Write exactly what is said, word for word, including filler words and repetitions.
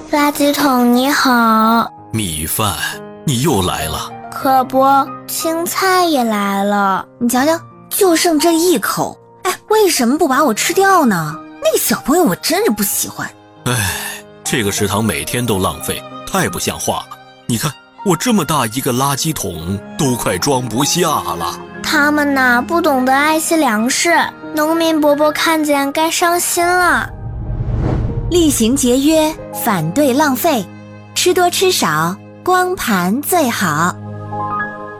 垃圾桶你好。 米饭，你又来了。 可不，青菜也来了。 你瞧瞧，就剩这一口，哎，为什么不把我吃掉呢？那个小朋友我真是不喜欢。 哎，这个食堂每天都浪费，太不像话了。你看我这么大一个垃圾桶都快装不下了。 他们呐不懂得爱惜粮食，农民伯伯看见该伤心了。 厉行节约，反对浪费，吃多吃少，光盘最好。